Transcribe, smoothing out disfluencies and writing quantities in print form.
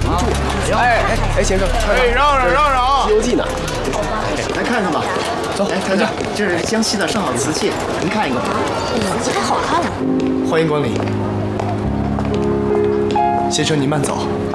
哎，先生， 哎，让让让让啊！ 《西游记》呢？ 来看看吧。 走， 来，团长，这是江西的上好瓷器，您看一个。 这太好看了。 欢迎光临。先生，您慢走。